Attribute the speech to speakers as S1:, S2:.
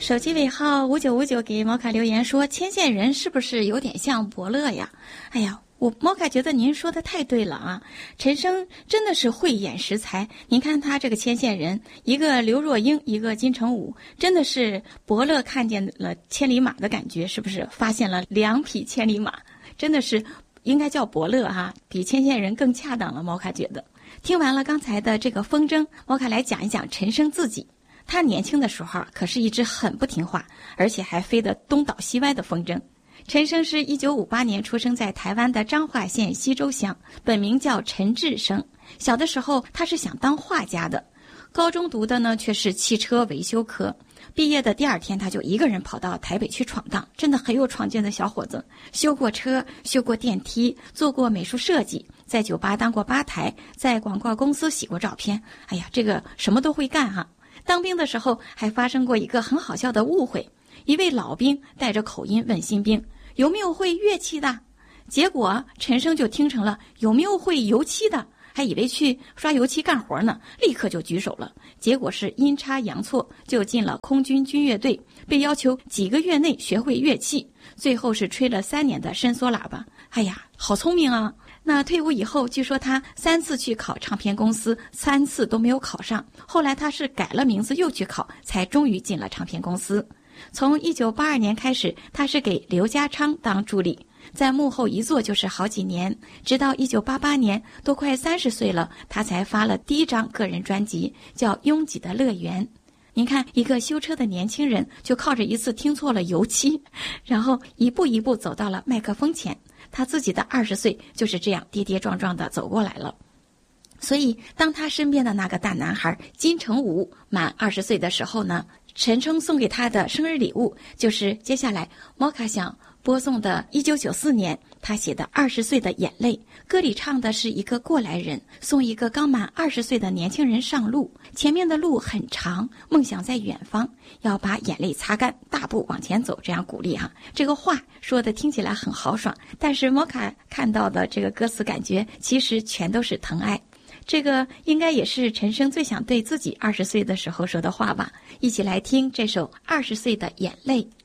S1: 手机尾号5959给毛卡留言说，牵线人是不是有点像伯乐呀？哎呀，毛卡觉得您说的太对了啊！陈升真的是慧眼识才，您看他这个牵线人，一个刘若英，一个金城武，真的是伯乐看见了千里马的感觉，是不是？发现了2匹千里马，真的是应该叫伯乐哈，比牵线人更恰当了。毛卡觉得，听完了刚才的这个风筝，毛卡来讲一讲陈升自己。他年轻的时候可是一只很不听话，而且还飞得东倒西歪的风筝。陈升是1958年出生在台湾的彰化县西周乡，本名叫陈志升。小的时候他是想当画家的，高中读的呢却是汽车维修科。毕业的第2天，他就一个人跑到台北去闯荡，真的很有闯劲的小伙子。修过车，修过电梯，做过美术设计，在酒吧当过吧台，在广告公司洗过照片。哎呀，这个什么都会干哈。当兵的时候还发生过一个很好笑的误会，一位老兵带着口音问新兵有没有会乐器的，结果陈升就听成了有没有会油漆的，还以为去刷油漆干活呢，立刻就举手了。结果是阴差阳错就进了空军军乐队，被要求几个月内学会乐器，最后是吹了3年的伸缩喇叭。哎呀，好聪明啊！那退伍以后，据说他3次去考唱片公司，3次都没有考上。后来他是改了名字又去考，才终于进了唱片公司。从1982年开始，他是给刘家昌当助理，在幕后一做就是好几年，直到1988年，都快30岁了，他才发了第1张个人专辑，叫《拥挤的乐园》。您看，一个修车的年轻人，就靠着一次听错了油漆，然后一步一步走到了麦克风前。他自己的20岁就是这样跌跌撞撞地走过来了。所以当他身边的那个大男孩金城武满20岁的时候呢，陈升送给他的生日礼物就是接下来摩卡想播送的1994年他写的20岁的眼泪。歌里唱的是一个过来人送一个刚满20岁的年轻人上路，前面的路很长，梦想在远方，要把眼泪擦干，大步往前走，这样鼓励哈。这个话说的听起来很豪爽，但是摩卡看到的这个歌词感觉其实全都是疼爱。这个应该也是陈升最想对自己20岁的时候说的话吧。一起来听这首20岁的眼泪。